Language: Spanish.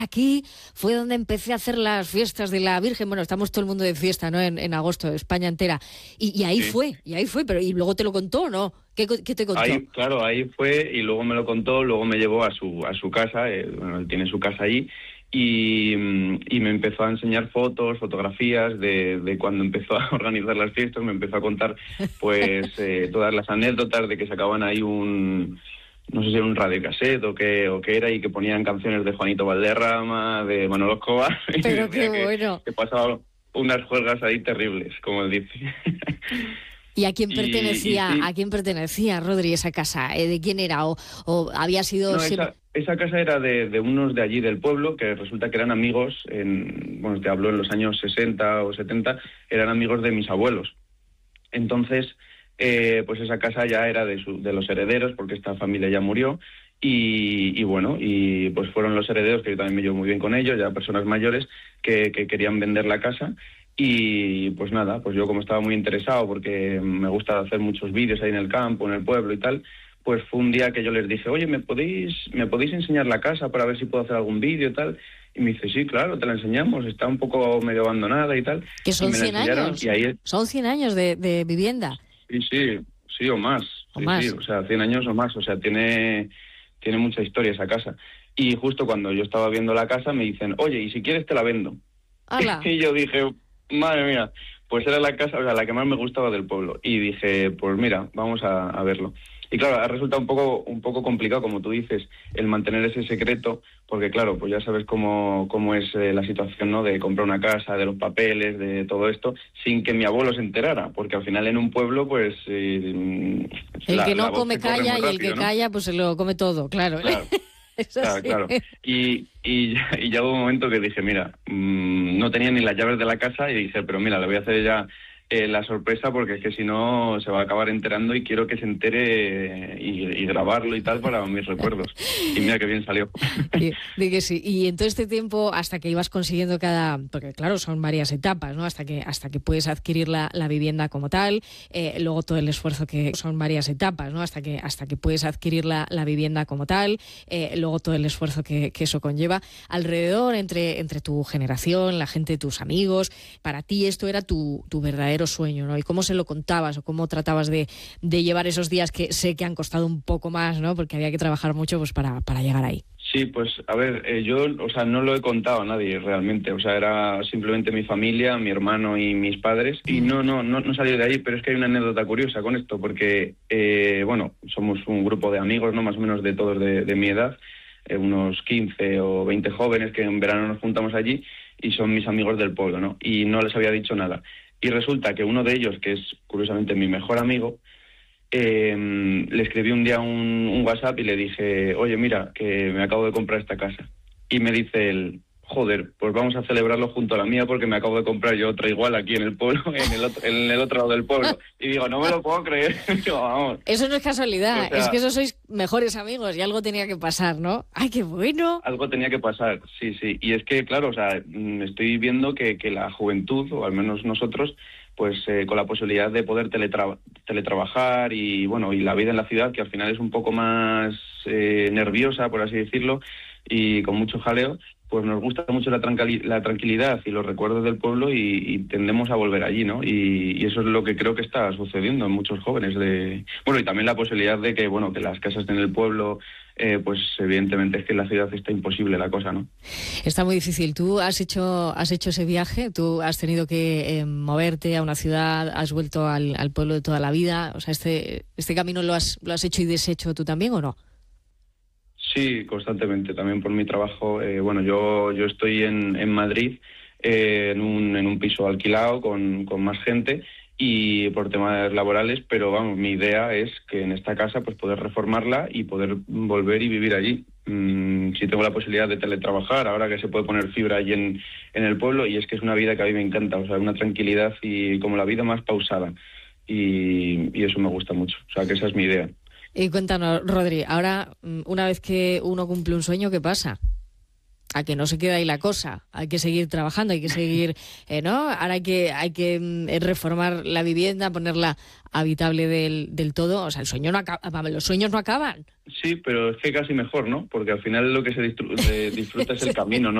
Aquí fue donde empecé a hacer las fiestas de la Virgen. Bueno, estamos todo el mundo de fiesta, ¿no? En agosto, España entera. Y ahí Sí. fue, pero ¿y luego te lo contó o no? ¿Qué te contó? Ahí fue y luego me lo contó, luego me llevó a su casa, bueno, él tiene su casa allí, y me empezó a enseñar fotografías de cuando empezó a organizar las fiestas, me empezó a contar pues todas las anécdotas de que sacaban ahí no sé si era un radiocassette o qué era, y que ponían canciones de Juanito Valderrama, de Manolo Escobar, y Pero decía qué bueno. que pasaba unas juergas ahí terribles, como él dice. ¿Y a quién pertenecía, sí. a quién pertenecía, Rodri, esa casa? ¿De quién era? ¿O había sido No, siempre? esa casa era de unos de allí del pueblo, que resulta que eran amigos, bueno, te hablo en los años 60 o 70, eran amigos de mis abuelos. Entonces, pues esa casa ya era de los herederos, porque esta familia ya murió, y bueno, y pues fueron los herederos, que yo también me llevo muy bien con ellos, ya personas mayores, que querían vender la casa. Y pues nada, pues yo como estaba muy interesado, porque me gusta hacer muchos vídeos ahí en el campo, en el pueblo y tal, pues fue un día que yo les dije, oye, ¿me podéis enseñar la casa para ver si puedo hacer algún vídeo y tal? Y me dice, sí, claro, te la enseñamos, está un poco medio abandonada y tal. Que Y son me la 100 enseñaron años. y ahí... Son 100 años de vivienda. Sí, o más. O Sí, más. o sea, 100 años o más. O sea, tiene mucha historia esa casa. Y justo cuando yo estaba viendo la casa me dicen, oye, y si quieres te la vendo. ¡Hala! Y yo dije, madre mía, pues era la casa, o sea, la que más me gustaba del pueblo. Y dije, pues mira, vamos a verlo. Y claro, ha resultado un poco complicado, como tú dices, el mantener ese secreto, porque claro, pues ya sabes cómo es la situación, ¿no? De comprar una casa, de los papeles, de todo esto, sin que mi abuelo se enterara, porque al final en un pueblo, pues El que la no voz come se corre calla muy y el que rápido, ¿no? calla pues se lo come todo, claro. Claro. Es Claro, así. claro. Y ya hubo un momento que dije, mira, no tenía ni las llaves de la casa y dije, pero mira, le voy a hacer ya la sorpresa, porque es que si no se va a acabar enterando y quiero que se entere y grabarlo y tal para mis recuerdos. Y mira qué bien salió. De que sí. Y en todo este tiempo, hasta que ibas consiguiendo porque claro, son varias etapas, ¿no? Hasta que puedes adquirir la vivienda como tal, luego todo el esfuerzo que son varias etapas, ¿no? Hasta que puedes adquirir la vivienda como tal, luego todo el esfuerzo que eso conlleva. Alrededor, entre tu generación, la gente, tus amigos, para ti esto era tu verdadero sueño, ¿no? ¿Y cómo se lo contabas o cómo tratabas de llevar esos días que sé que han costado un poco más, ¿no? Porque había que trabajar mucho pues para llegar ahí. Sí, pues a ver, yo, o sea, no lo he contado a nadie realmente, o sea, era simplemente mi familia, mi hermano y mis padres, y no salí de ahí, pero es que hay una anécdota curiosa con esto, porque, bueno, somos un grupo de amigos, ¿no? Más o menos de todos de mi edad, unos 15 o 20 jóvenes que en verano nos juntamos allí, y son mis amigos del pueblo, ¿no? Y no les había dicho nada. Y resulta que uno de ellos, que es curiosamente mi mejor amigo, le escribí un día un WhatsApp y le dije, oye, mira, que me acabo de comprar esta casa. Y me dice él, joder, pues vamos a celebrarlo junto a la mía, porque me acabo de comprar yo otra igual aquí en el pueblo, en el otro lado del pueblo. Y digo, no me lo puedo creer. Digo, vamos. Eso no es casualidad, O sea, es que esos sois mejores amigos y algo tenía que pasar, ¿no? ¡Ay, qué bueno! algo tenía que pasar, sí. Y es que, claro, o sea, estoy viendo que la juventud, o al menos nosotros, pues con la posibilidad de poder teletrabajar y, bueno, y la vida en la ciudad, que al final es un poco más nerviosa, por así decirlo, y con mucho jaleo, pues nos gusta mucho la tranquilidad y los recuerdos del pueblo, y tendemos a volver allí, ¿no? Y eso es lo que creo que está sucediendo en muchos jóvenes. Bueno, y también la posibilidad de que, bueno, que las casas en el pueblo, pues evidentemente es que en la ciudad está imposible la cosa, ¿no? Está muy difícil. Tú has hecho ese viaje, tú has tenido que moverte a una ciudad, has vuelto al pueblo de toda la vida. O sea, este camino lo has hecho y deshecho tú también, ¿o no? Sí, constantemente, también por mi trabajo. Bueno, yo estoy en Madrid, en un piso alquilado con más gente, y por temas laborales, pero vamos, mi idea es que en esta casa pues poder reformarla y poder volver y vivir allí. Si tengo la posibilidad de teletrabajar, ahora que se puede poner fibra allí en el pueblo, y es que es una vida que a mí me encanta, o sea, una tranquilidad y como la vida más pausada, y eso me gusta mucho, o sea, que esa es mi idea. Y cuéntanos, Rodri, ahora, una vez que uno cumple un sueño, ¿qué pasa? a que no se queda ahí la cosa, hay que seguir trabajando, hay que seguir, ¿no? Ahora hay que reformar la vivienda, ponerla habitable del todo. O sea, los sueños no acaban. Sí, pero es que casi mejor, ¿no? Porque al final lo que se disfruta es el camino, ¿no?